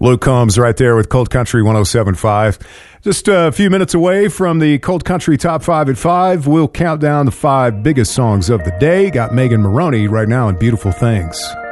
Luke Combs right there with Cold Country 107.5. Just a few minutes away from the Cold Country Top 5 at 5. We'll count down the 5 biggest songs of the day. Got Megan Moroney right now in Beautiful Things.